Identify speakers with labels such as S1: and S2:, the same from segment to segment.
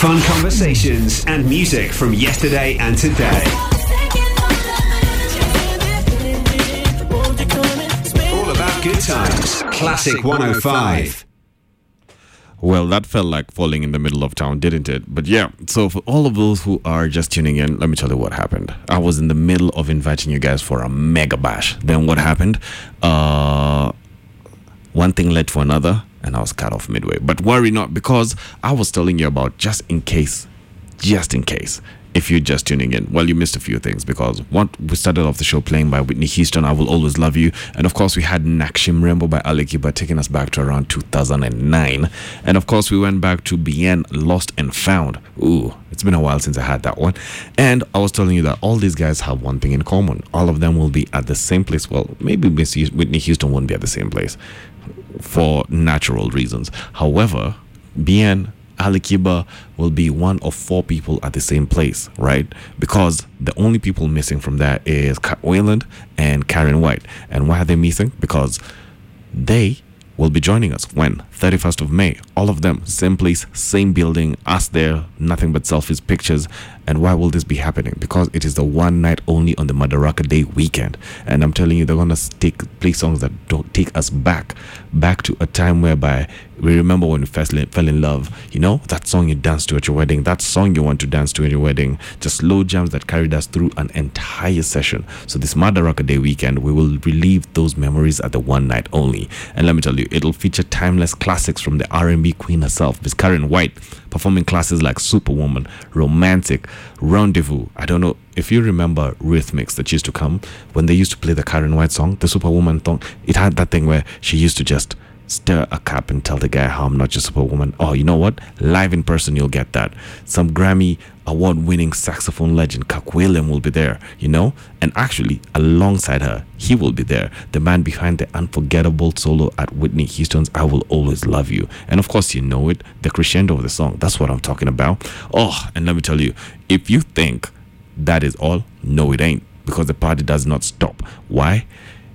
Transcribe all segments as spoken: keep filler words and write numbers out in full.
S1: Fun conversations and music from yesterday and today. All about good times. Classic one oh five.
S2: Well, that felt like falling in the middle of town, didn't it? But yeah, so for all of those who are just tuning in, let me tell you what happened. I was in the middle of inviting you guys for a mega bash. Then what happened? Uh, one thing led to another, and I was cut off midway. But worry not, because I was telling you about just in case, just in case. If you're just tuning in, well, you missed a few things, because one, we started off the show playing by Whitney Houston, I Will Always Love You. And of course, we had Nakshim Rembo by Ali Kiba, taking us back to around two thousand nine. And of course, we went back to Bien, Lost and Found. Ooh, it's been a while since I had that one. And I was telling you that all these guys have one thing in common. All of them will be at the same place. Well, maybe Whitney Houston won't be at the same place for natural reasons. However, Bien, Ali Kiba will be one of four people at the same place, right? Because the only people missing from that is Cat Wayland and Karen White. And why are they missing? Because they will be joining us when thirty-first of May. All of them, same place, same building, us there, nothing but selfies, pictures. And why will this be happening? Because it is the one night only on the Madaraka Day weekend. And I'm telling you, they're going to take play songs that don't take us back, back to a time whereby we remember when we first fell in love. You know, that song you danced to at your wedding, that song you want to dance to at your wedding, just slow jams that carried us through an entire session. So this Madaraka Day weekend, we will relive those memories at the one night only. And let me tell you, it'll feature timeless classics from the R and B queen herself, Miss Karen White, performing classes like Superwoman, Romantic, Rendezvous. I don't know if you remember Rhythmics that used to come when they used to play the Karen White song, the Superwoman song. It had that thing where she used to just stir a cup and tell the guy how I'm not just Superwoman. Oh, you know what? Live in person, you'll get that. Some Grammy award-winning saxophone legend Kak William will be there, you know? And actually, alongside her, he will be there, the man behind the unforgettable solo at Whitney Houston's I Will Always Love You. And of course, you know it, the crescendo of the song. That's what I'm talking about. Oh, and let me tell you, if you think that is all, no, it ain't, because the party does not stop. Why?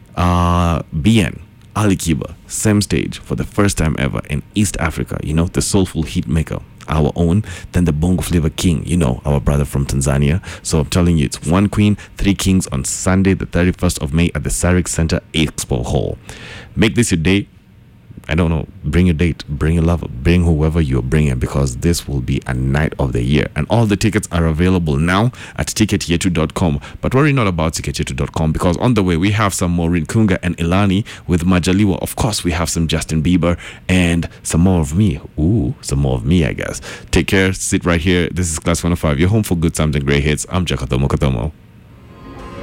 S2: Uh, Bien, Ali Kiba, same stage for the first time ever in East Africa, you know, the soulful hit maker, our own, then the Bongo Flavor King, you know, our brother from Tanzania. So I'm telling you, it's one queen, three kings on Sunday, the thirty-first of May at the Sarik Center Expo Hall. Make this your day. I don't know, bring your date, bring your lover, bring whoever you're bringing, because this will be a night of the year. And all the tickets are available now at ticket yetu dot com. But worry not about ticket yetu dot com, because on the way we have some Maureen Kunga and Ilani with Majaliwa. Of course, we have some Justin Bieber and some more of me. Ooh, some more of me, I guess. Take care, sit right here. This is Class one oh five. You're home for good times and great hits. I'm Jacob Katomo.